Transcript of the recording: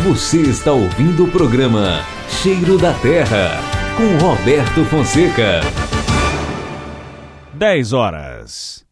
Você está ouvindo o programa Cheiro da Terra, com Roberto Fonseca. 10 horas.